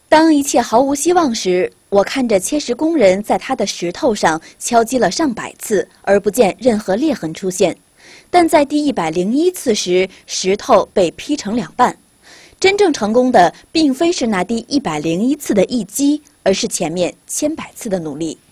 当一切毫无希望时，我看着切石工人在他的石头上敲击了上百次，而不见任何裂痕出现。但在第101次时，石头被劈成2半。真正成功的，并非是那第101次的一击，而是前面千百次的努力。